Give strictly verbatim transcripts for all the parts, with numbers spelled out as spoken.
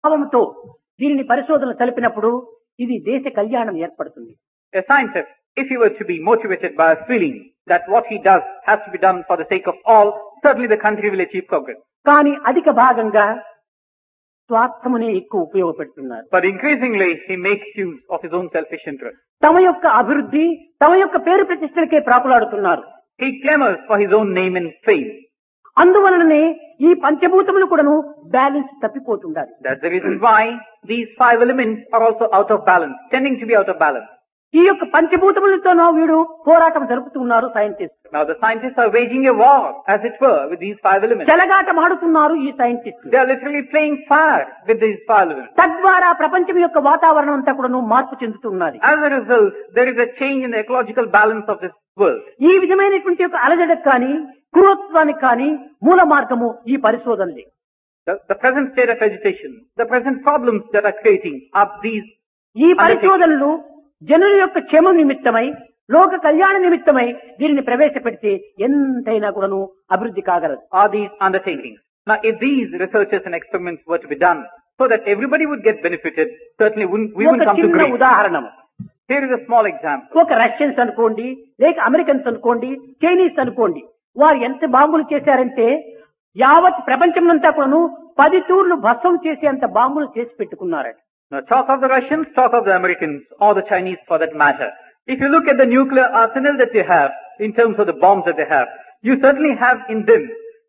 భావంతో దీనిని పరిశోధన తెలిపినప్పుడు ఇది దేశ కళ్యాణం ఏర్పడుతుంది. A scientist, if he were to be motivated by a feeling that what he does has to be done for the sake of all, certainly the country will achieve progress. కానీ అధిక భాగంగా స్వార్థమునే ఎక్కువ ఉపయోగపెడుతున్నారు. But increasingly, he makes use of his own selfish interest. తమ యొక్క అభివృద్ధి తమ యొక్క పేరు ప్రతిష్టలకే ప్రాకులాడుతున్నారు. He clamors for his own name and fame. అందువలననే ఈ పంచభూతములు కూడాను balance తప్పిపోతుండాలి. That's the reason why these five elements are also out of balance, tending to be out of balance. ఈ యొక్క పంచభూతములతోనో వీడు పోరాటం జరుపుతున్నారు scientist. Now the scientists are waging a war, as it were, with these five elements. చెలగాటం ఆడుతున్నారు ఈ scientist. They are literally playing fire with these five elements. తద్వారా ప్రపంచం యొక్క వాతావరణం అంతా కూడాను మార్పు చెందుతున్నది. As a result, there is a change in the ecological balance of this world. ఈ విధమైనటువంటి యొక్క అలజడకు కానీ క్రూరత్వానికి కానీ మూల మార్గము ఈ పరిశోధనలే. The, the present state of agitation, the present problems that are creating are these. ఈ పరిశోధనలు జనుల యొక్క క్షేమ నిమిత్తమై లోక కళ్యాణ నిమిత్తమై దీనిని ప్రవేశపెడితే ఎంతైనా కూడాను అభివృద్ధి కాగలదు. Are these undertakings? Now, if these researches and experiments were to be done so that everybody would get benefited, certainly wouldn't, we wouldn't ఒక come to చిన్న grief. ఉదాహరణము. Here is a small example. ఒక Russians అనుకోండి, లేక Americans అనుకోండి, Chinese అనుకోండి, వారు ఎంత బాంబులు చేశారంటే యావత్ ప్రపంచమంతా కూడాను పది తూర్లు భస్మం చేసేంత బాంబులు చేసి పెట్టుకున్నారట. Now, talk of the Russians, talk of the Americans, or the Chinese for that matter. If you look at the nuclear arsenal that they have, in terms of the bombs that they have, you certainly have in them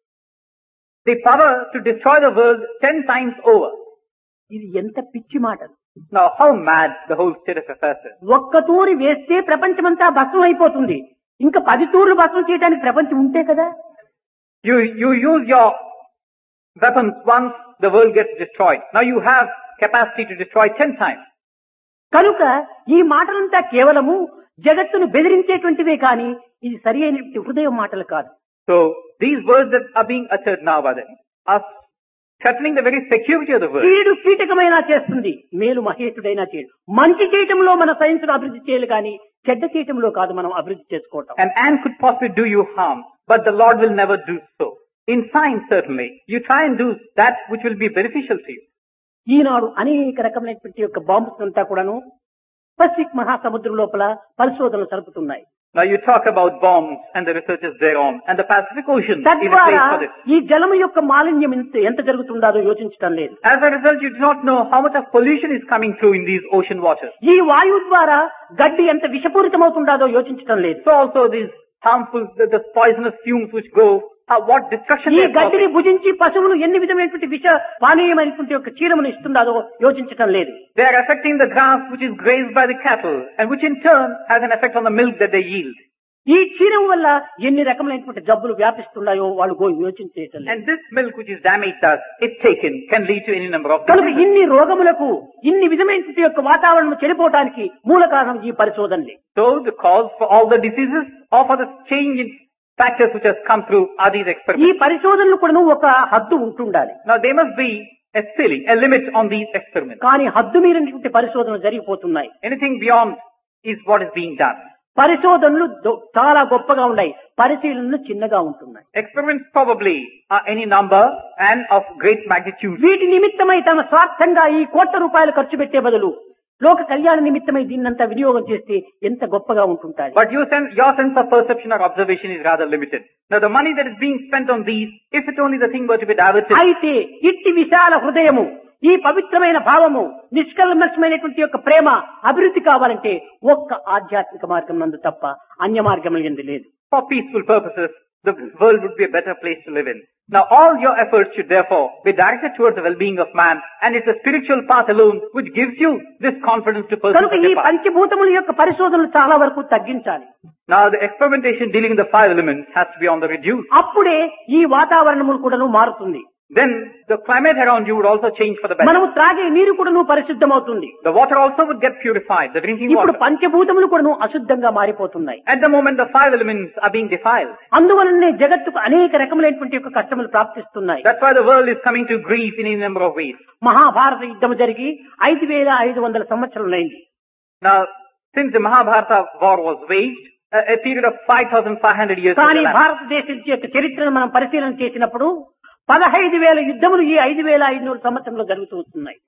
the power to destroy the world ten times over. ఇది ఎంత పిచ్చి మాట. Now, how mad the whole state of affairs is. ఒక్క తూరి వేస్తే ప్రపంచమంతా భస్మం అయిపోతుంది. ఇంకా పది తూర్లు భస్మం చేయడానికి ప్రపంచం ఉంటే కదా. You, you use your weapons once, the world gets destroyed. Now you have capacity to destroy ten times. కనుక ఈ మాటలంతా కేవలము జగత్తును బెదిరించేటువంటివే కానీ ఇది సరి అయిన హృదయం మాటలు కాదు. So these words that are being uttered now by them are threatening the very security of the world. కీడు కీటకమైనా చేస్తుంది, మేలు మహేషుడైనా చేయడు. మంచి చేయటంలో మన సైన్స్ అభివృద్ధి చేయాలి కానీ చెడ్డ చేయటంలో కాదు మనం అభివృద్ధి చేసుకోవటం. An ant could possibly do you harm, but the Lord will never do so. In science, certainly, you try and do that which will be beneficial to you. ఈనాడు అనేక రకమైనటువంటి యొక్క బాంబుస్ అంతా కూడాను పసిఫిక్ మహాసముద్రం లోపల పరిశోధనలు జరుపుతున్నాయి. Now you talk about bombs and the researches thereon, and the Pacific Ocean is a తద్వారా place for this. ఈ జలము యొక్క మాలిన్యం ఎంత ఎంత జరుగుతుందో యోచించడం లేదు. As a result, you do not know how much of pollution is coming through in these ocean waters. ఈ వాయువు ద్వారా గడ్డి ఎంత విషపూరితమవుతుందో యోచించడం లేదు. So also these harmful, the, the poisonous fumes which go, how, what destruction ఈ they are గడ్డిని causing. భుజించి పశువులు ఎన్ని విధమైనటువంటి విష పానీయమైనటువంటి యొక్క క్షీరమును ఇస్తుందో యోచించడం లేదు. They are affecting the grass which is grazed by the cattle, and which in turn has an effect on the milk that they yield. ఈ క్షీరం వల్ల ఎన్ని రకమైనటువంటి జబ్బులు వ్యాపిస్తున్నాయో వాళ్ళు గో యోచించేయటం లేదు. And this milk which is damaged us, if taken, can lead to any number of కనుక diseases. ఇన్ని రోగములకు ఇన్ని విధమైనటువంటి యొక్క వాతావరణం చెడిపోవడానికి మూల కారణం ఈ పరిశోధనలే. So the cause for all the diseases or for the change in factors which has come through are these ఈ experiments. పరిశోధనలు కూడా ఒక హద్దు ఉంటుండాలి. Now there must be a ceiling, a limit on these experiments. కానీ హద్దు మీరినటువంటి పరిశోధనలు జరిగిపోతున్నాయి. Anything beyond is what is being done. పరిశోధనలు దొ- చాలా గొప్పగా ఉన్నాయి, పరిశీలనలు చిన్నగా ఉంటున్నాయి. Experiments probably are any number and of great magnitude. వీటి నిమిత్తమై తన స్వార్థంగా ఈ కోట్ల రూపాయలు ఖర్చు పెట్టే బదులు లోక కళ్యాణ నిమిత్తమై దీన్నంతా వినియోగం చేస్తే ఎంత గొప్పగా ఉంటుంటాయి. But your sense, your sense of perception or observation is rather limited. Now the money that is being spent on these, if it only the thing were to be diverted, అయితే ఇట్టి విశాల హృదయము, ఈ పవిత్రమైన భావము, నిష్కల్మషమైనటువంటి యొక్క ప్రేమ అభివృద్ధి కావాలంటే ఒక్క ఆధ్యాత్మిక మార్గం నందు తప్ప అన్య మార్గం ఎందు లేదు. for peaceful purposes, the world would be a better place to live in. Now all your efforts should therefore be directed towards the well-being of man, and it's the spiritual path alone which gives you this confidence to pursue కనుక such ఈ a path. పంచభూతముల యొక్క పరిశోధనలు చాలా వరకు తగ్గించాలి. Now the experimentation dealing with the five elements has to be on the reduce. అప్పుడే ఈ వాతావరణములు కూడాను మారుతుంది. Then the climate around you would also change for the better. మనము త్రాగే నీరు కూడాను పరిశుద్ధమవుతుంది. The water also would get purified, the drinking ఇప్పుడు water. పంచభూతములు కూడాను అశుద్ధంగా మారిపోతున్నాయి. At the moment the five elements are being defiled. అందువలనే జగత్తుకు అనేక రకములైనటువంటి యొక్క కష్టములు ప్రాప్తిస్తున్నాయి. That's why the world is coming to grief in a number of ways. Mahabharata యుద్ధం జరిగి ఐదు వేల ఐదు వందల సంవత్సరాలైంది. Now, since the Mahabharata war was waged, a, a period of five thousand five hundred years has కానీ elapsed. భారతదేశం యొక్క చరిత్రను మనం పరిశీలన చేసినప్పుడు పదహైదు వేల యుద్ధములు ఈ ఐదు వేల ఐదు వందల సంవత్సరంలో జరుగుతూ వస్తున్నాయి.